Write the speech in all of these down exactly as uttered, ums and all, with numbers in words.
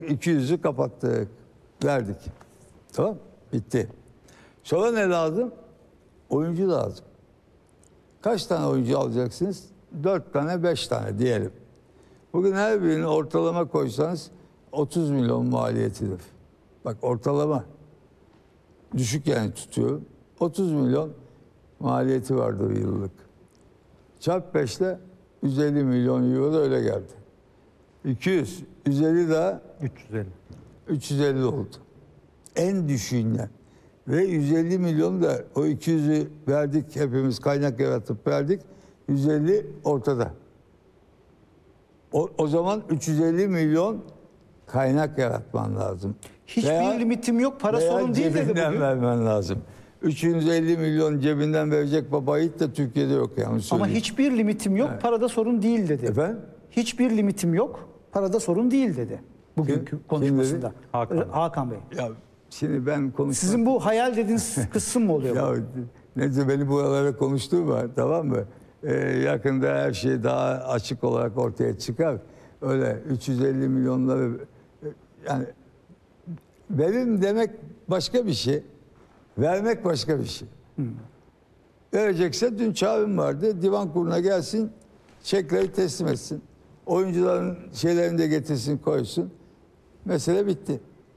iki yüzü kapattık. Verdik. Tamam. Bitti. Sonra ne lazım? Oyuncu lazım. Kaç tane oyuncu alacaksınız? Dört tane, beş tane diyelim. Bugün her birini ortalama koysanız otuz milyon maliyetidir. Bak ortalama. Düşük yani tutuyorum. otuz milyon maliyeti vardır yıllık. Çarp beşle yüz elli milyon euro da öyle geldi. iki yüz, yüz elli daha üç yüz elli. üç yüz elli oldu. En düşüğünden. Ve yüz elli milyon da o iki yüzü verdik, hepimiz kaynak yaratıp verdik. yüz elli ortada. O, o zaman üç yüz elli milyon kaynak yaratman lazım. Hiçbir Veya- limitim yok, para veya sorun değil dedi cebinden bugün. vermen lazım. üç yüz elli milyon cebinden verecek baba yiğit de Türkiye'de yok yani. Ama söyleyeyim. hiçbir limitim yok, parada sorun değil dedi. Efendim? Hiçbir limitim yok, parada sorun değil dedi. Bugünkü Kim- konuşmasında. kim dedi? Hakan. Hakan. Hakan Bey. Ya şimdi ben konuşmak... Sizin bu hayal dediğiniz kısım mı oluyor? bu? Ya neyse beni buralara konuştuğum var, tamam mı? Ee, yakında her şey daha açık olarak ortaya çıkar. Öyle üç yüz elli milyonları e, yani verim demek başka bir şey. Vermek başka bir şey. Verecekse dün çağrım vardı. Divan kuruluna gelsin, çekleri teslim etsin. Oyuncuların şeylerini de getirsin, koysun. Mesele bitti.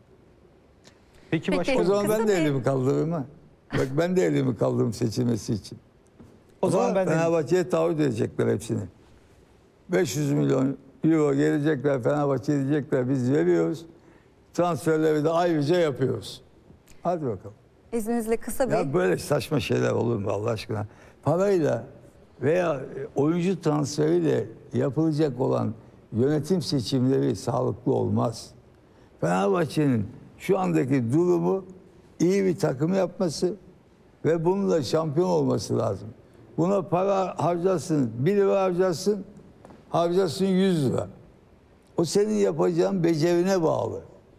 Peki Peki. başka O zaman ben Kısa de bir- elimi kaldırırım ha. Bak ben de elimi kaldırırım seçilmesi için. O zaman ben de- Fenerbahçe'ye taahhüt edecekler hepsini. beş yüz milyon euro gelecekler, Fenerbahçe diyecekler biz veriyoruz. Transferleri de ayrıca yapıyoruz. Hadi bakalım. İzninizle kısa bir... Ya böyle saçma şeyler olur mu Allah aşkına? Parayla veya oyuncu transferiyle yapılacak olan yönetim seçimleri sağlıklı olmaz. Fenerbahçe'nin şu andaki durumu iyi bir takım yapması ve bununla şampiyon olması lazım. Buna para harcarsın, bir lira harcarsın, harcarsın yüz lira. O senin yapacağın becerine bağlı.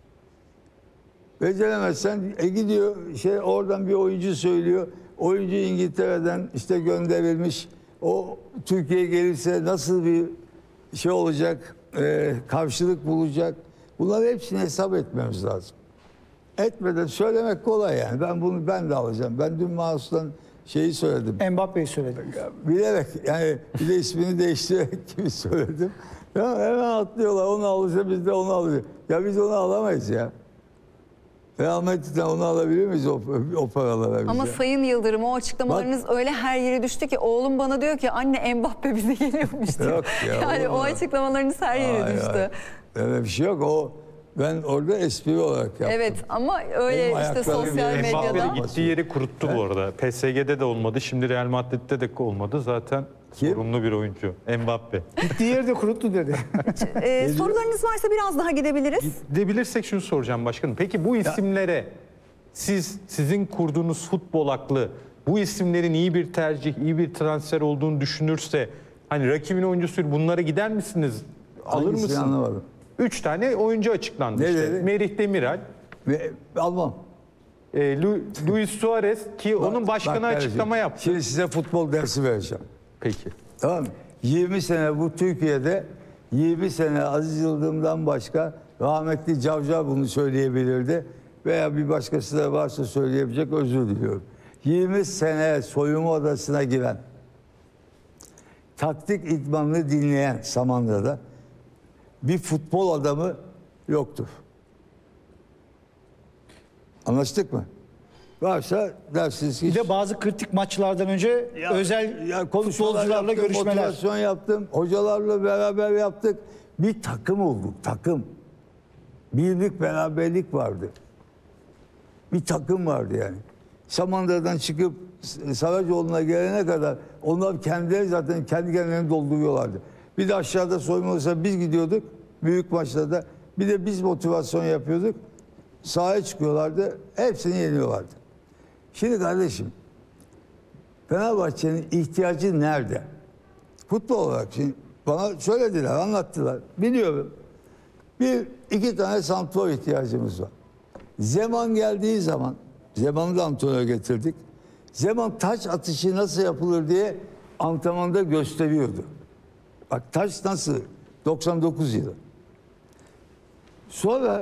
Beceremezsen e gidiyor şey oradan bir oyuncu söylüyor. Oyuncu İngiltere'den işte gönderilmiş. O Türkiye'ye gelirse nasıl bir şey olacak? E, karşılık bulacak. Bunların hepsini hesap etmemiz lazım. Etmeden söylemek kolay yani. Ben bunu ben de alacağım. Ben dün Mahsus'tan şeyi söyledim. Mbappe'yi söyledi. Bilerek yani bir de ismini değiştirerek gibi söyledim. Ya hemen atlıyorlar. Onu alırsa biz de onu alırız. Ya biz onu alamayız ya. Real Madrid'den onu alabilir miyiz o, o paralara bize? Ama Sayın Yıldırım o açıklamalarınız öyle her yere düştü ki oğlum bana diyor ki anne Mbappe bize geliyormuş diyor. Yok ya, yani olur o mu? açıklamalarınız her yere Hayır, düştü. hayır. Öyle bir şey yok. O ben orada espri olarak yaptım. Evet ama öyle Benim işte ayaklarım sosyal yere- Mbappe medyada. de gittiği yeri kuruttu bu arada. P S G'de de olmadı. Şimdi Real Madrid'de de olmadı. Zaten Kim? sorumlu bir oyuncu. Mbappe. Gittiği yeri de kuruttu dedi. Ee, sorularınız varsa biraz daha gidebiliriz. Gidebilirsek şunu soracağım başkanım. Peki bu isimlere siz sizin kurduğunuz futbol aklı bu isimlerin iyi bir tercih, iyi bir transfer olduğunu düşünürse hani rakibin oyuncusu bunlara gider misiniz? Alır Hangisini mısınız? anlamadım. Üç tane oyuncu açıklandı Ne işte. dedi? Merih Demiral, Ve almam. e, Lu- Luis Suarez ki onun Bak- başkanı bak kardeşim, açıklama yaptı. Şimdi size futbol dersi vereceğim. Peki. Tamam mı? yirmi sene bu Türkiye'de yirmi sene Aziz Yıldırım'dan başka rahmetli Cavcav bunu söyleyebilirdi. Veya bir başkası da varsa söyleyebilecek, özür diliyorum. yirmi sene soyunma odasına giren, taktik idmanını dinleyen Samandıra'da bir futbol adamı yoktur. Anlaştık mı? Varsa dersiniz ki Bir de bazı kritik maçlardan önce özel ya konuşmalar futbolcularla yaptım, görüşmeler. motivasyon yaptım. Hocalarla beraber yaptık. Bir takım olduk, takım. Birlik, beraberlik vardı. Bir takım vardı yani. Samandıra'dan çıkıp Saracoğlu'na gelene kadar onlar kendileri zaten kendi kendilerini dolduruyorlardı. Bir de aşağıda soyunma olsa biz gidiyorduk büyük maçlarda. Bir de biz motivasyon yapıyorduk. Sahaya çıkıyorlardı. Hepsini yeniyorlardı. Şimdi kardeşim Fenerbahçe'nin ihtiyacı nerede? Futbol olarak şimdi bana söylediler, anlattılar. Biliyorum. Bir, iki tane santrfor ihtiyacımız var. Zeman geldiği zaman, Zeman'ı da antrenöre getirdik. Zeman taç atışı nasıl yapılır diye antrenmanda gösteriyordu. Bak taç nasıl? doksan dokuz yılı. Sonra